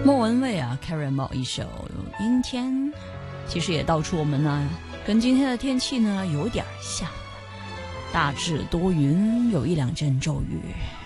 莫文蔚啊 Karen Mo 一首阴天，其实也道出我们呢跟今天的天气呢有点像，大致多云，有一两阵骤雨。